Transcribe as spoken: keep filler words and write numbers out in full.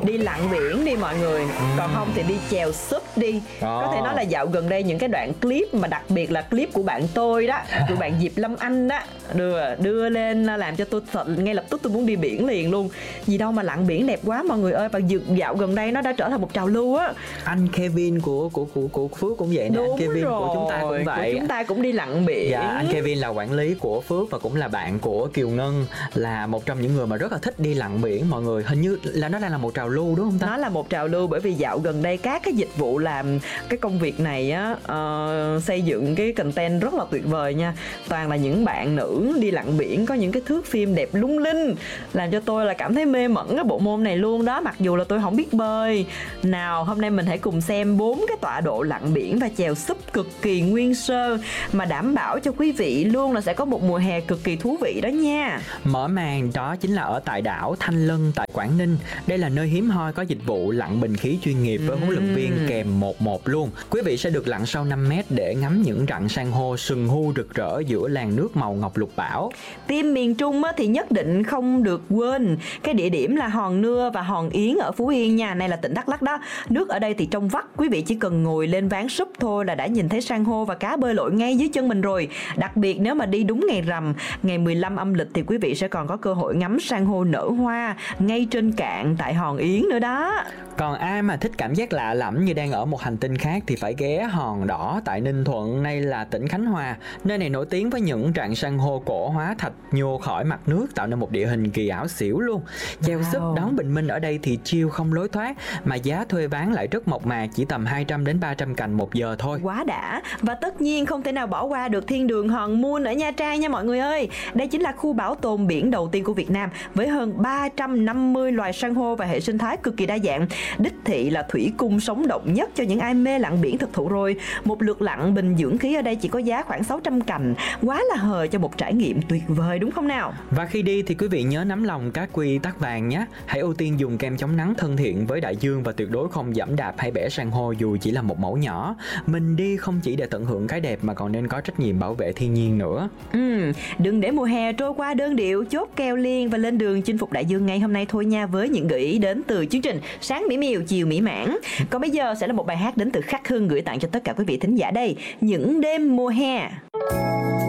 đi lặn biển đi mọi người, ừ. còn không thì đi chèo súp đi. Đó. Có thể nói là dạo gần đây những cái đoạn clip mà đặc biệt là clip của bạn tôi đó, của bạn Diệp Lâm Anh đó, đưa đưa lên làm cho tôi thật ngay lập tức tôi muốn đi biển liền luôn. Gì đâu mà lặn biển đẹp quá mọi người ơi, và dạo gần đây nó đã trở thành một trào lưu á. Anh Kevin của của của của Phước cũng vậy nè. Đúng anh Kevin rồi. Của chúng ta cũng vậy. Của chúng ta cũng đi lặn biển. Dạ, anh Kevin là quản lý của Phước và cũng là bạn của Kiều Ngân, là một trong những người mà rất là thích đi lặn biển mọi người. Hình như là nó đang là một trào lưu đúng không ta? Nó là một trào lưu bởi vì dạo gần đây các cái dịch vụ làm cái công việc này á, uh, xây dựng cái content rất là tuyệt vời nha. Toàn là những bạn nữ đi lặn biển, có những cái thước phim đẹp lung linh, làm cho tôi là cảm thấy mê mẩn cái bộ môn này luôn đó, mặc dù là tôi không biết bơi. Nào, hôm nay mình hãy cùng xem bốn cái tọa độ lặn biển và chèo súp cực kỳ nguyên sơ mà đảm bảo cho quý vị luôn là sẽ có một mùa hè cực kỳ thú vị đó nha. Mở màn đó chính là ở tại đảo Thanh Lân tại Quảng Ninh. Đây là nơi hiếm hoi có dịch vụ lặn bình khí chuyên nghiệp với huấn luyện viên kèm một một luôn. Quý vị sẽ được lặn sâu năm mét để ngắm những rặng san hô sừng hu rực rỡ giữa làn nước màu ngọc lục bảo. Team miền Trung thì nhất định không được quên cái địa điểm là Hòn Nưa và Hòn Yến ở Phú Yên nha. Này là tỉnh Đắk Lắk đó. Nước ở đây thì trong vắt, quý vị chỉ cần ngồi lên ván súp thôi là đã nhìn thấy san hô và cá bơi lội ngay dưới chân mình rồi. Đặc biệt nếu mà đi đúng ngày rằm, ngày mười lăm âm lịch thì quý vị sẽ còn có cơ hội ngắm san hô nở hoa ngay trên cạn tại Hòn Yến nữa đó. Còn ai mà thích cảm giác lạ lẫm như đang ở một hành tinh khác thì phải ghé Hòn Đỏ tại Ninh Thuận, nay là tỉnh Khánh Hòa. Nơi này nổi tiếng với những rạn san hô cổ hóa thạch nhô khỏi mặt nước, tạo nên một địa hình kỳ ảo xỉu luôn. Chèo wow. súp đón bình minh ở đây thì chill không lối thoát, mà giá thuê ván lại rất mộc mạc, chỉ tầm hai trăm đến ba trăm cành một giờ thôi. Quá đã. Và tất nhiên không thể nào bỏ qua được thiên đường Hòn Mun ở Nha Trang nha mọi người ơi. Đây chính là khu bảo tồn biển đầu tiên của Việt Nam với hơn ba trăm năm mươi loài san hô và hệ sinh thái cực kỳ đa dạng. Đích thị là thủy cung sống động nhất cho những ai mê lặn biển thực thụ rồi. Một lượt lặn bình dưỡng khí ở đây chỉ có giá khoảng sáu trăm cành, quá là hời cho một trải nghiệm tuyệt vời đúng không nào? Và khi đi thì quý vị nhớ nắm lòng các quy tắc vàng nhé. Hãy ưu tiên dùng kem chống nắng thân thiện với đại dương và tuyệt đối không giẫm đạp hay bẻ san hô dù chỉ là một mẫu nhỏ. Mình đi không chỉ để tận hưởng cái đẹp mà còn nên có trách nhiệm bảo vệ thiên nhiên nữa. Ừ, đừng để mùa hè trôi qua đơn điệu, chốt kèo liền và lên đường chinh phục đại dương ngay hôm nay thôi nha, với những gợi ý đến từ chương trình Sáng Mỹ Miều Chiều Mỹ Mãn. Còn bây giờ sẽ là một bài hát đến từ Khắc Hưng gửi tặng cho tất cả quý vị thính giả đây, Những Đêm Mùa Hè.